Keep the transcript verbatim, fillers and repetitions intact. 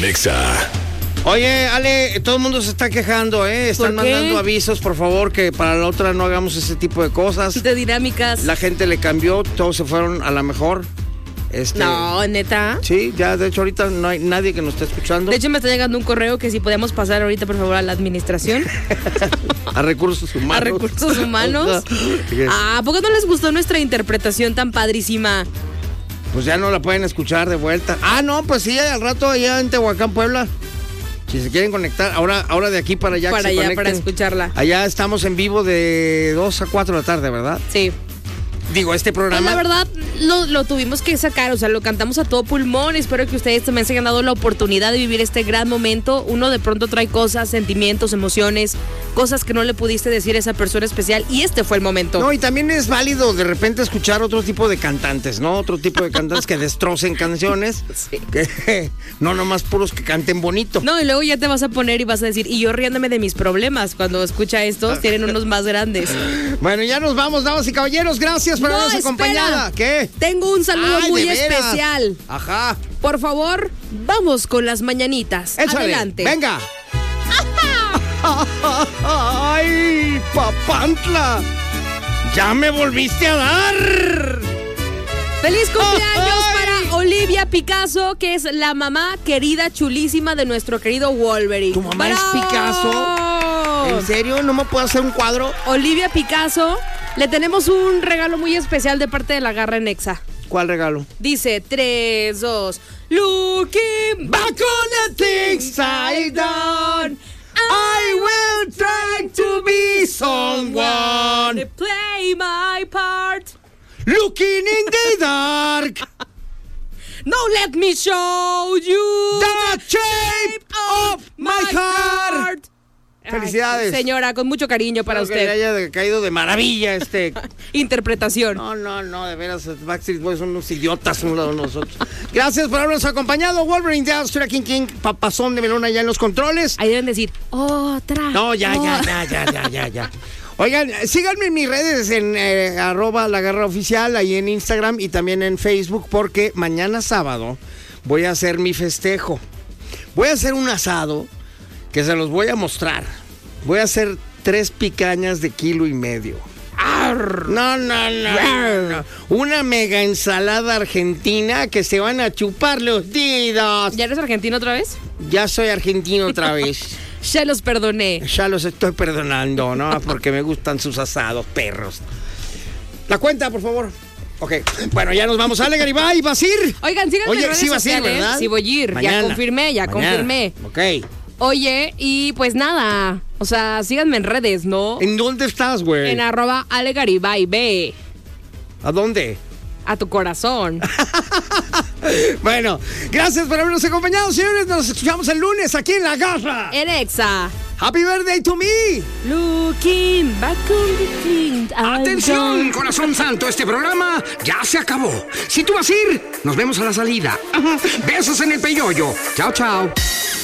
en Exa. Oye, Ale, todo el mundo se está quejando, ¿eh? Están mandando avisos, por favor, que para la otra no hagamos ese tipo de cosas. De dinámicas. La gente le cambió, todos se fueron a la mejor. Este, no, ¿neta? Sí, ya, de hecho, ahorita no hay nadie que nos esté escuchando. De hecho, me está llegando un correo que si podemos pasar ahorita, por favor, a la administración. A recursos humanos. A recursos humanos. Ah, ¿a poco no les gustó nuestra interpretación tan padrísima? Pues ya no la pueden escuchar de vuelta. Ah, no, pues sí, al rato allá en Tehuacán, Puebla. Si se quieren conectar, ahora, ahora de aquí para allá. Para que se allá, conecten. para escucharla. Allá estamos en vivo de dos a cuatro de la tarde, ¿verdad? Sí. Digo, este programa... Pues la verdad, lo, lo tuvimos que sacar, o sea, lo cantamos a todo pulmón. Espero que ustedes también se hayan dado la oportunidad de vivir este gran momento. Uno de pronto trae cosas, sentimientos, emociones, cosas que no le pudiste decir a esa persona especial, y este fue el momento. No, y también es válido de repente escuchar otro tipo de cantantes, ¿no? Otro tipo de cantantes que destrocen canciones. Sí. Que, no nomás puros que canten bonito. No, y luego ya te vas a poner y vas a decir, y yo riéndome de mis problemas. Cuando escucha estos, tienen unos más grandes. Bueno, ya nos vamos, damas y caballeros. Gracias por No, habernos acompañado. ¿Qué? Tengo un saludo Ay, muy de veras. especial. Ajá. Por favor, vamos con las mañanitas. Échale. Adelante. Venga. ¡Ay, papantla! ¡Ya me volviste a dar! ¡Feliz cumpleaños ¡Ay! para Olivia Picasso, que es la mamá querida, chulísima de nuestro querido Wolverine! ¿Tu mamá ¡Bravo! es Picasso? ¿En serio? ¿No me puedo hacer un cuadro? Olivia Picasso, le tenemos un regalo muy especial de parte de la Garra en Exa. ¿Cuál regalo? Dice tres, dos, looking Back on the things I done, I will try to be someone. to play my part. Looking in the dark, No, let me show you the shape of my heart. Felicidades. Ay, señora, con mucho cariño para Espero que usted. le haya caído de maravilla este. Interpretación. No, no, no, de veras, Backstreet Boys son unos idiotas un lado de nosotros. Gracias por habernos acompañado. Wolverine de Astrea King King, papazón de melón allá en los controles. Ahí deben decir, otra. No, ya, oh. ya, ya, ya, ya, ya, ya. Oigan, síganme en mis redes en eh, arroba la garra oficial, ahí en Instagram y también en Facebook, porque mañana sábado voy a hacer mi festejo. Voy a hacer un asado que se los voy a mostrar. Voy a hacer tres picañas de kilo y medio. Arr, no, no, no, no. Una mega ensalada argentina que se van a chupar los dedos. ¿Ya eres argentino otra vez? Ya soy argentino otra vez. Ya los perdoné. Ya los estoy perdonando, ¿no? Porque me gustan sus asados, perros. La cuenta, por favor. Ok, bueno, ya nos vamos. Ale, Garibay, ¿vas a ir? Oigan, síganme Oye, en redes sí vas a ir, sociales. ¿verdad? Sí voy a ir, Mañana. ya confirmé, ya Mañana. confirmé. Ok. Oye, y pues nada, o sea, síganme en redes, ¿no? ¿En dónde estás, güey? En arroba Ale Garibay, ve ¿A dónde? a tu corazón. Bueno, gracias por habernos acompañado, señores. Nos escuchamos el lunes aquí en La Garra. En Exa. Happy birthday to me. Looking back on the thing I've Atención, done. corazón santo, este programa ya se acabó. Si tú vas a ir, nos vemos a la salida. Besos en el peyoyo. Chao, chao.